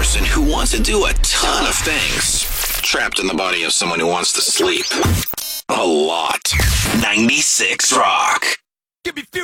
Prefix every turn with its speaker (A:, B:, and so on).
A: person who wants to do a ton of things, trapped in the body of someone who wants to sleep a lot. 96 Rock.